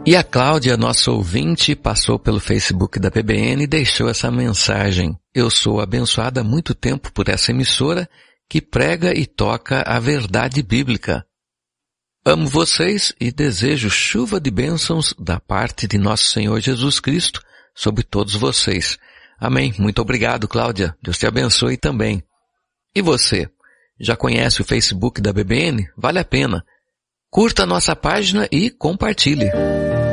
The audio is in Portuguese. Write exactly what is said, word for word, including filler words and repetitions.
E a Cláudia, nossa ouvinte, passou pelo Facebook da P B N e deixou essa mensagem. Eu sou abençoada há muito tempo por essa emissora que prega e toca a verdade bíblica. Amo vocês e desejo chuva de bênçãos da parte de nosso Senhor Jesus Cristo sobre todos vocês. Amém. Muito obrigado, Cláudia. Deus te abençoe também. E você? Já conhece o Facebook da B B N? Vale a pena. Curta a nossa página e compartilhe.